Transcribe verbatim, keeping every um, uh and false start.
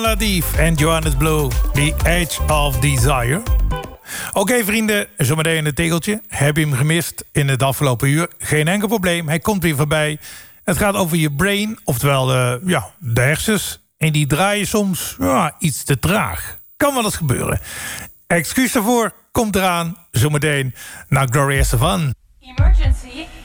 Maladiv en Johannes Blue, The Age of Desire. Oké okay, vrienden, zometeen het tegeltje. Heb je hem gemist in het afgelopen uur? Geen enkel probleem, hij komt weer voorbij. Het gaat over je brain, oftewel uh, ja, de hersens. En die draaien soms ja, iets te traag. Kan wel eens gebeuren. Excuus daarvoor, komt eraan, zometeen naar Gloria Estefan. Emergency.